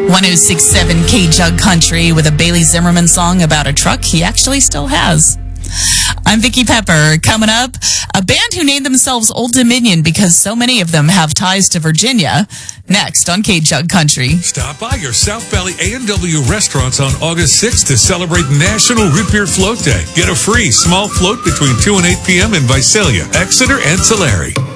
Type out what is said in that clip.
1067 K-Jug Country with a Bailey Zimmerman song about a truck he actually still has. I'm Vicki Pepper. Coming up, a band who named themselves Old Dominion because so many of them have ties to Virginia. Next on K-Jug Country. Stop by your South Valley A&W restaurants on August 6th to celebrate National Root Beer Float Day. Get a free small float between 2 and 8 p.m. in Visalia, Exeter, and Tulare.